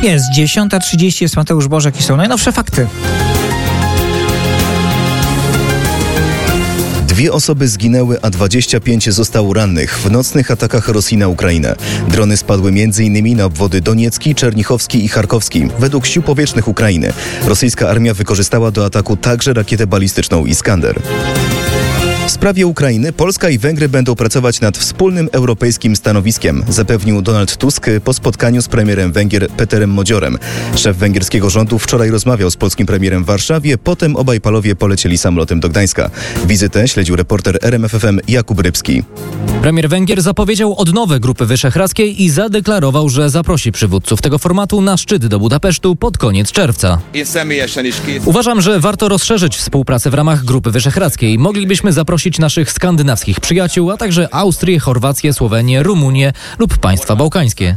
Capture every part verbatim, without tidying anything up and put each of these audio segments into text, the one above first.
Jest dziesiąta trzydzieści, jest Mateusz Bożek i są najnowsze fakty. Dwie osoby zginęły, a dwadzieścia pięć zostało rannych w nocnych atakach Rosji na Ukrainę. Drony spadły m.in. na obwody Doniecki, Czernichowski i Charkowski. Według sił powietrznych Ukrainy rosyjska armia wykorzystała do ataku także rakietę balistyczną Iskander. W sprawie Ukrainy Polska i Węgry będą pracować nad wspólnym europejskim stanowiskiem, zapewnił Donald Tusk po spotkaniu z premierem Węgier Peterem Modziorem. Szef węgierskiego rządu wczoraj rozmawiał z polskim premierem w Warszawie, potem obaj panowie polecieli samolotem do Gdańska. Wizytę śledził reporter R M F F M Jakub Rybski. Premier Węgier zapowiedział odnowę Grupy Wyszehradzkiej i zadeklarował, że zaprosi przywódców tego formatu na szczyt do Budapesztu pod koniec czerwca. Uważam, że warto rozszerzyć współpracę w ramach Grupy Wyszehradzkiej. Moglibyśmy zaprosić naszych skandynawskich przyjaciół, a także Austrię, Chorwację, Słowenię, Rumunię lub państwa bałkańskie.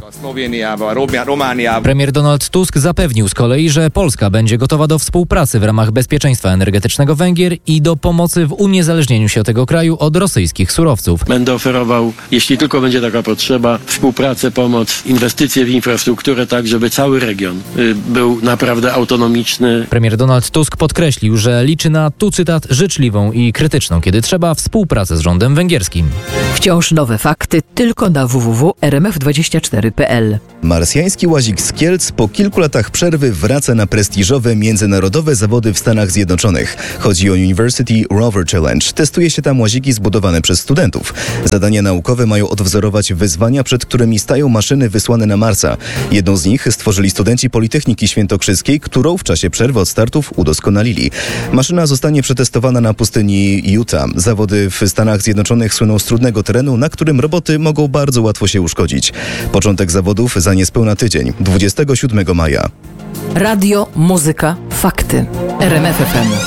Premier Donald Tusk zapewnił z kolei, że Polska będzie gotowa do współpracy w ramach bezpieczeństwa energetycznego Węgier i do pomocy w uniezależnieniu się tego kraju od rosyjskich surowców. Będę oferował, jeśli tylko będzie taka potrzeba, współpracę, pomoc, inwestycje w infrastrukturę, tak żeby cały region y, był naprawdę autonomiczny. Premier Donald Tusk podkreślił, że liczy na, tu cytat, życzliwą i krytyczną, kiedy trzeba, współpracę z rządem węgierskim. Wciąż nowe fakty tylko na w w w kropka r m f dwadzieścia cztery kropka p l. Marsjański łazik z Kielc po kilku latach przerwy wraca na prestiżowe międzynarodowe zawody w Stanach Zjednoczonych. Chodzi o University Rover Challenge. Testuje się tam łaziki zbudowane przez studentów. Zadania naukowe mają odwzorować wyzwania, przed którymi stają maszyny wysłane na Marsa. Jedną z nich stworzyli studenci Politechniki Świętokrzyskiej, którą w czasie przerwy od startów udoskonalili. Maszyna zostanie przetestowana na pustyni Utah. Zawody w Stanach Zjednoczonych słyną z trudnego terenu, na którym roboty mogą bardzo łatwo się uszkodzić. Początek zawodów za niespełna tydzień, dwudziestego siódmego maja. Radio, muzyka, fakty. R M F F M.